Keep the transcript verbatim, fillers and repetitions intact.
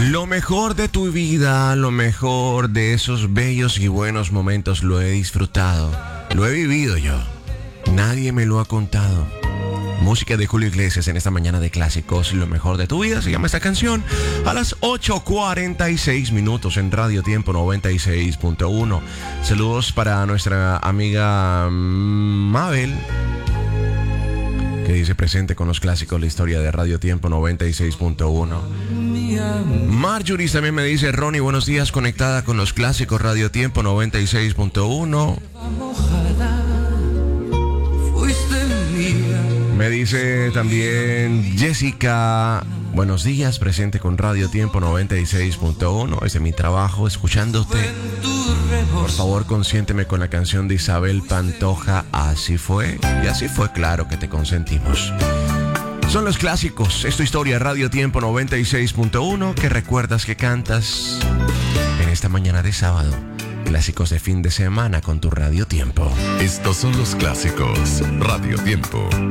Lo mejor de tu vida, lo mejor de esos bellos y buenos momentos lo he disfrutado. Lo he vivido yo. Nadie me lo ha contado. Música de Julio Iglesias en esta mañana de clásicos. Lo mejor de tu vida se llama esta canción. A las ocho cuarenta y seis minutos en Radio Tiempo noventa y seis punto uno. Saludos para nuestra amiga Mabel, que dice presente con los clásicos, la historia de Radio Tiempo noventa y seis punto uno. Marjorie también me dice: Ronnie, buenos días, conectada con los clásicos Radio Tiempo noventa y seis punto uno. Me dice también Jessica: buenos días, presente con Radio Tiempo noventa y seis punto uno. Es de mi trabajo, escuchándote. Por favor, consiénteme con la canción de Isabel Pantoja, Así fue. Y así fue, claro que te consentimos. Son los clásicos, es tu historia, Radio Tiempo noventa y seis punto uno. Que recuerdas, que cantas en esta mañana de sábado. Clásicos de fin de semana con tu Radio Tiempo. Estos son los clásicos Radio Tiempo.